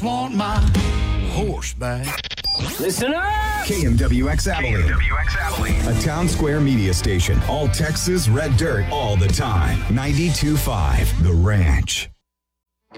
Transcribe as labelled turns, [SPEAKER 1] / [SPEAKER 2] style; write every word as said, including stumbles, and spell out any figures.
[SPEAKER 1] want my horse back.
[SPEAKER 2] Listen up!
[SPEAKER 3] K M W X Abilene. K M W X Abilene. A Town Square media station. All Texas red dirt all the time. ninety-two point five The Ranch.